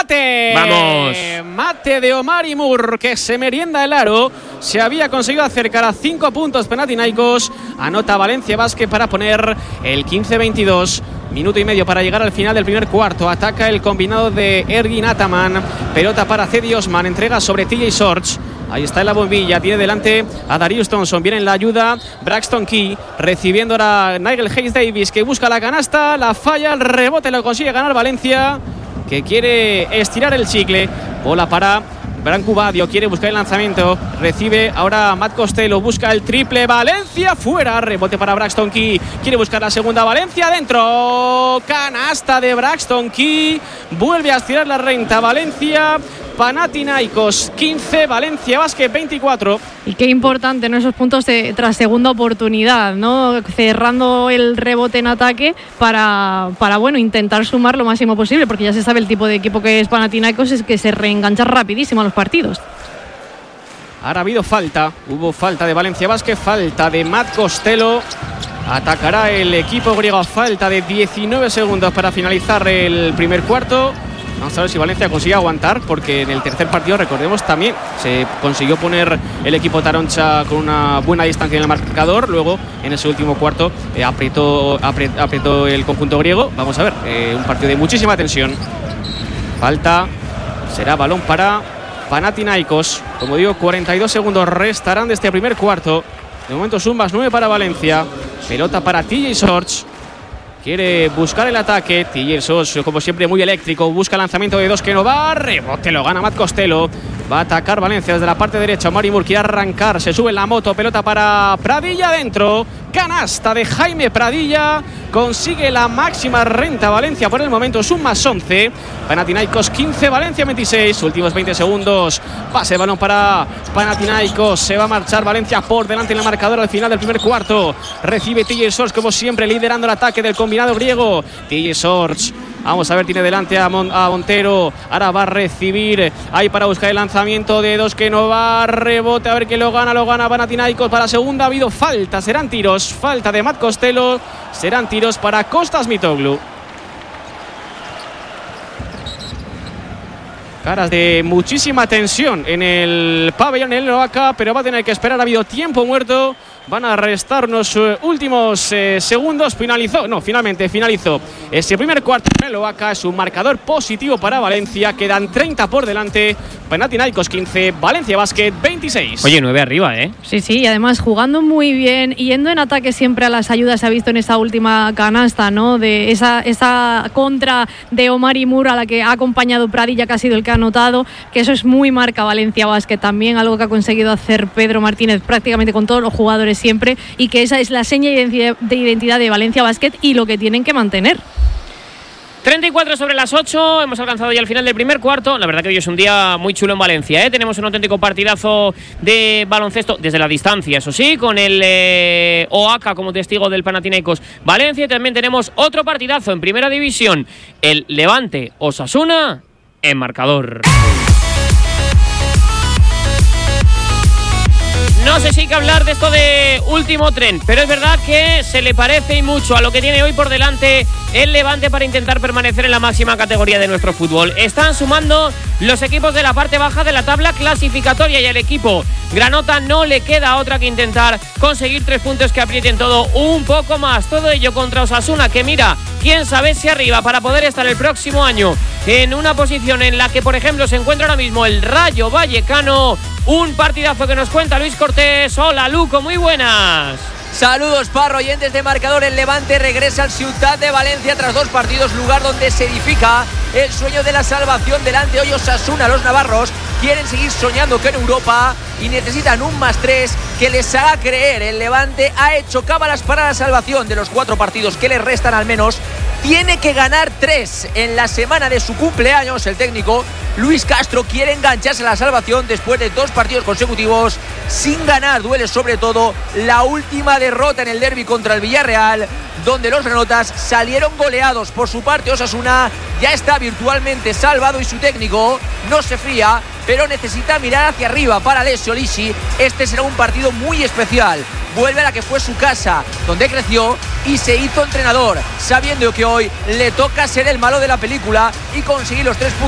mate. ¡Vamos! Mate de Omari Moore, que se merienda el aro. Se había conseguido acercar a 5 puntos Panathinaikos. Anota Valencia Basket para poner el 15-22. Minuto y medio para llegar al final del primer cuarto. Ataca el combinado de Ergin Ataman. Pelota para Cedi Osman. Entrega sobre TJ Sorge. Ahí está en la bombilla. Tiene delante a Darius Thompson. Viene en la ayuda Braxton Key. Recibiendo ahora Nigel Hayes Davis, que busca la canasta. La falla. El rebote lo consigue ganar Valencia, que quiere estirar el chicle. Bola para Branco Badio, quiere buscar el lanzamiento. Recibe ahora Matt Costello, busca el triple. Valencia fuera, rebote para Braxton Key. Quiere buscar la segunda, Valencia adentro. Canasta de Braxton Key. Vuelve a estirar la renta Valencia. Panathinaikos 15, Valencia Basket 24. Y qué importante, ¿no?, esos puntos tras segunda oportunidad, ¿no?, cerrando el rebote en ataque para bueno, intentar sumar lo máximo posible, porque ya se sabe el tipo de equipo que es Panathinaikos, es que se reengancha rapidísimo a los partidos. Ahora ha habido falta, hubo falta de Valencia Basket, falta de Matt Costello. Atacará el equipo griego a falta de 19 segundos para finalizar el primer cuarto. Vamos a ver si Valencia consigue aguantar, porque en el tercer partido, recordemos, también se consiguió poner el equipo Taroncha con una buena distancia en el marcador. Luego, en ese último cuarto, apretó el conjunto griego. Vamos a ver, un partido de muchísima tensión. Falta, será balón para Panathinaikos. Como digo, 42 segundos restarán de este primer cuarto. De momento, sumas 9 para Valencia. Pelota para TJ Sorge. Quiere buscar el ataque. TJ Sorge, como siempre, muy eléctrico. Busca lanzamiento de dos que no va. Rebote lo gana Matt Costello. Va a atacar Valencia desde la parte derecha. Omari Moore quiere arrancar. Se sube en la moto. Pelota para Pradilla adentro. Canasta de Jaime Pradilla. Consigue la máxima renta Valencia por el momento. Sumas 11. Panathinaikos 15, Valencia 26. Últimos 20 segundos. Pase de balón para Panathinaikos. Se va a marchar Valencia por delante en el marcador al final del primer cuarto. Recibe TJ Sorge, como siempre, liderando el ataque del combinado griego. TJ Sorge. Vamos a ver, tiene delante a Montero. Ahora va a recibir ahí para buscar el lanzamiento de dos que no va. Rebote, a ver que lo gana Panathinaikos. Para la segunda ha habido falta. Serán tiros. Falta de Matt Costello. Serán tiros para Kostas Mitoglu. Caras de muchísima tensión en el pabellón en el Oaca, pero va a tener que esperar. Ha habido tiempo muerto. Van a restar unos últimos segundos. Finalmente finalizó ese primer cuarto en el Oaca. Es un marcador positivo para Valencia. Quedan 30 por delante. Panathinaikos 15, Valencia Basket 26. Oye, 9 arriba, ¿eh? Sí, y además jugando muy bien, yendo en ataque siempre a las ayudas. Se ha visto en esa última canasta, ¿no?, de esa contra de Omari Moore, a la que ha acompañado Pradilla, que ha sido el que ha anotado, que eso es muy marca Valencia Basket también, algo que ha conseguido hacer Pedro Martínez prácticamente con todos los jugadores siempre, y que esa es la seña de identidad de Valencia Basket y lo que tienen que mantener. 34 sobre las 8, hemos alcanzado ya el final del primer cuarto. La verdad que hoy es un día muy chulo en Valencia, ¿eh? Tenemos un auténtico partidazo de baloncesto desde la distancia, eso sí, con el Oaca como testigo del Panathinaikos Valencia. Y también tenemos otro partidazo en primera división, el Levante Osasuna en marcador. No sé si hay que hablar de esto de último tren, pero es verdad que se le parece y mucho a lo que tiene hoy por delante el Levante para intentar permanecer en la máxima categoría de nuestro fútbol. Están sumando los equipos de la parte baja de la tabla clasificatoria y al equipo granota no le queda otra que intentar conseguir 3 puntos que aprieten todo un poco más. Todo ello contra Osasuna, que mira, quién sabe si arriba, para poder estar el próximo año en una posición en la que, por ejemplo, se encuentra ahora mismo el Rayo Vallecano. Un partidazo que nos cuenta Luis Cortés. Hola, Luco, muy buenas. Saludos, Parro, oyentes de marcador. El Levante regresa al Ciutat de Valencia tras 2 partidos, lugar donde se edifica el sueño de la salvación. Delante hoy Osasuna. Los navarros quieren seguir soñando que en Europa y necesitan un +3 que les haga creer. El Levante ha hecho cábalas para la salvación. De los 4 partidos que les restan, al menos tiene que ganar 3. En la semana de su cumpleaños, el técnico Luis Castro quiere engancharse a la salvación después de 2 partidos consecutivos sin ganar. Duele sobre todo la última derrota en el derbi contra el Villarreal, donde los granotas salieron goleados. Por su parte, Osasuna ya está virtualmente salvado y su técnico no se fía, pero necesita mirar hacia arriba para Alessio Lisi. Este será un partido muy especial. Vuelve a la que fue su casa, donde creció y se hizo entrenador, sabiendo que hoy le toca ser el malo de la película y conseguir los 3 puntos.